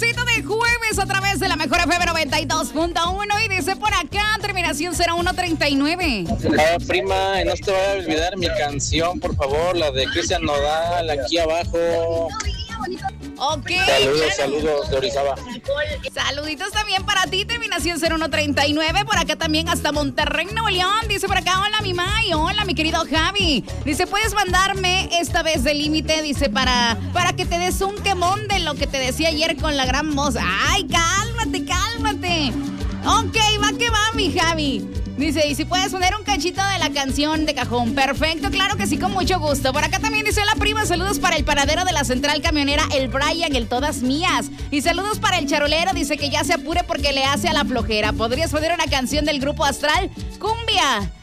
calorcito de jueves a través de la mejor FM 92.1 y dice por acá, terminación 0139. Prima, no te vayas a olvidar mi canción, por favor, la de Cristian Nodal, aquí abajo. Ok. Saludos de Orizaba. Saluditos también para ti, terminación 0139. Por acá también hasta Monterrey, Nuevo León. Dice por acá, hola mi May, hola mi querido Javi. Dice, ¿puedes mandarme esta vez de límite? Dice, para que te des un quemón de lo que te decía ayer con la gran voz. Ay, cálmate. Ok, va que va mi Javi. Dice, y si puedes poner un cachito de la canción de cajón. Perfecto, claro que sí, con mucho gusto. Por acá también dice la prima, saludos para el paradero de la central camionera, el Brian, el Todas Mías. Y saludos para el charolero, dice que ya se apure porque le hace a la flojera. ¿Podrías poner una canción del grupo Astral? Cumbia.